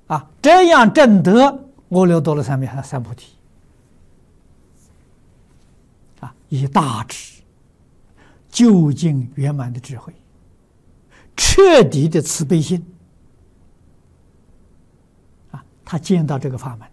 这样证得阿耨多罗三菩提以大智、究竟圆满的智慧，彻底的慈悲心他见到这个法门，